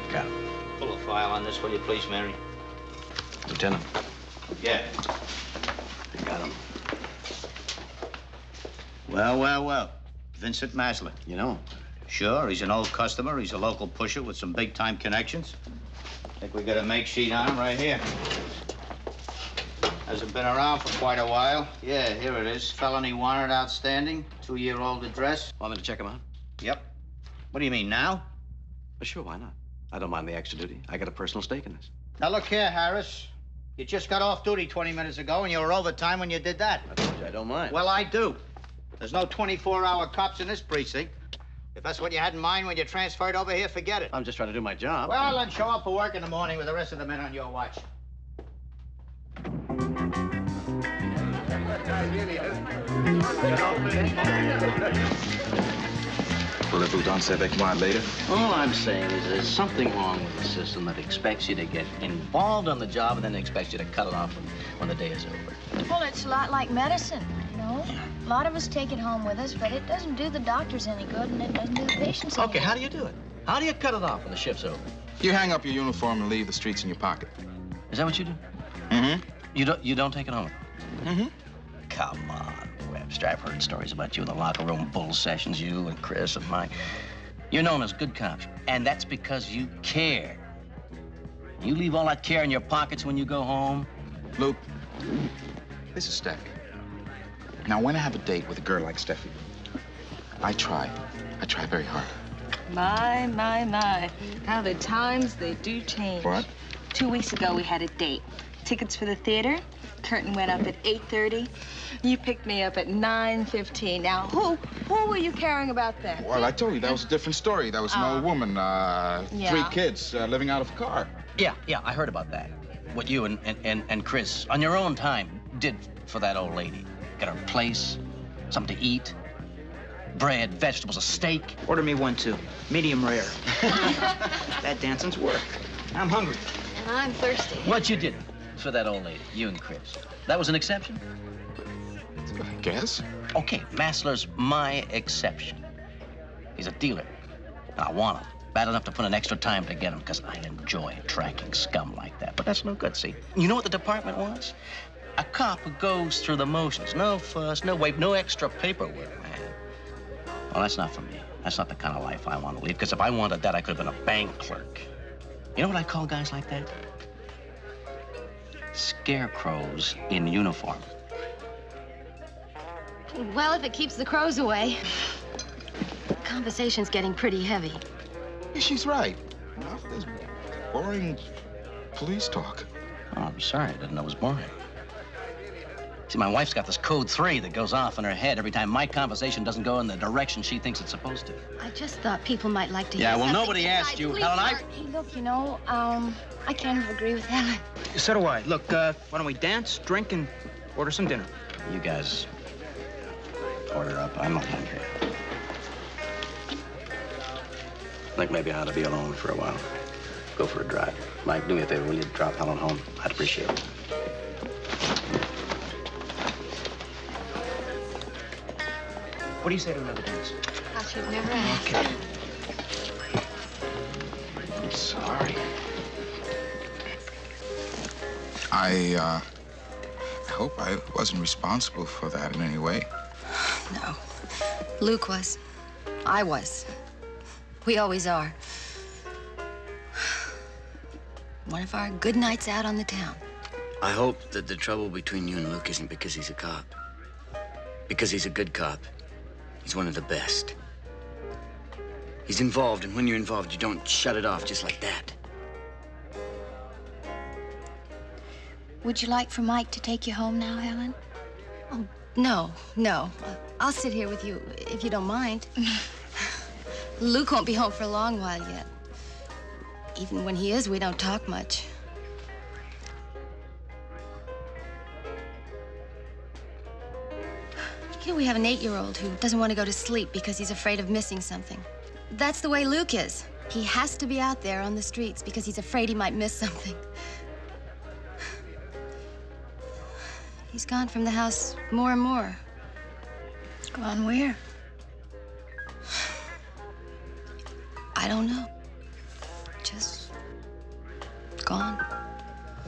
Got him. Pull a file on this, will you please, Mary? Lieutenant. Yeah. Got him. Well. Vincent Masler. You know him? Sure, he's an old customer. He's a local pusher with some big-time connections. Think we got a make sheet on him right here. Hasn't been around for quite a while. Yeah, here it is. Felony warrant outstanding, 2-year-old address. Want me to check him out? Yep. What do you mean, now? Well, sure, why not? I don't mind the extra duty. I got a personal stake in this. Now, look here, Harris. You just got off duty 20 minutes ago, and you were overtime when you did that. I told you I don't mind. Well, I do. There's no 24-hour cops in this precinct. If that's what you had in mind when you transferred over here, forget it. I'm just trying to do my job. Well, then show up for work in the morning with the rest of the men on your watch. Voulez-vous danser avec moi later? All I'm saying is there's something wrong with the system that expects you to get involved on the job and then expects you to cut it off when the day is over. Well, it's a lot like medicine, you know? A lot of us take it home with us, but it doesn't do the doctors any good, and it doesn't do the patients any Okay, good. how do you do it? How do you cut it off when the shift's over? You hang up your uniform and leave the streets in your pocket. Is that what you do? Mm-hmm. You don't take it home? Mm-hmm. Come on, Webster. I've heard stories about you in the locker room bull sessions, you and Chris and Mike. You're known as good cops, and that's because you care. You leave all that care in your pockets when you go home. Luke, this is Steffi. Now, when I have a date with a girl like Steffi, I try very hard. My. How the times, they do change. What? 2 weeks ago, we had a date. Tickets for the theater. Curtain went up at 8:30. You picked me up at 9:15. Now, who were you caring about then? Well, I told you, that was a different story. That was an old woman, 3 kids, living out of a car. Yeah, I heard about that. What you and Chris, on your own time, did for that old lady. Get her a place, something to eat, bread, vegetables, a steak. Order me 1, 2. Medium rare. That dancing's work. I'm hungry. And I'm thirsty. What you did for that old lady, you and Chris. That was an exception? I guess. Okay, Masler's my exception. He's a dealer, and I want him. Bad enough to put in extra time to get him, because I enjoy tracking scum like that. But that's no good, see? You know what the department wants? A cop who goes through the motions. No fuss, no wait, no extra paperwork, man. Well, that's not for me. That's not the kind of life I want to lead, because if I wanted that, I could have been a bank clerk. You know what I call guys like that? Scarecrows in uniform. Well, if it keeps the crows away. The conversation's getting pretty heavy. Yeah, she's right. Enough of this boring police talk. Oh, I'm sorry. I didn't know it was boring. See, my wife's got this code 3 that goes off in her head every time my conversation doesn't go in the direction she thinks it's supposed to. I just thought people might like to hear Yeah, well, something nobody besides asked you, police Helen. work. Hey, look, you know, I kind of agree with Helen. So do I. Look, why don't we dance, drink, and order some dinner? You guys order up. I'm not hungry. I think maybe I ought to be alone for a while. Go for a drive. Mike, do me a favor. Will you drop Helen home? I'd appreciate it. What do you say to another dance? I should never ask. Okay. I'm sorry. I hope I wasn't responsible for that in any way. No. Luke was. I was. We always are. One of our good nights out on the town. I hope that the trouble between you and Luke isn't because he's a cop. Because he's a good cop. He's one of the best. He's involved, and when you're involved, you don't shut it off just like that. Would you like for Mike to take you home now, Helen? Oh, no. I'll sit here with you, if you don't mind. Luke won't be home for a long while yet. Even when he is, we don't talk much. You know, we have an 8-year-old who doesn't want to go to sleep because he's afraid of missing something. That's the way Luke is. He has to be out there on the streets because he's afraid he might miss something. He's gone from the house more and more. Gone where? I don't know. Just gone.